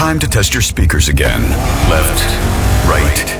time to test your speakers again. Left, right,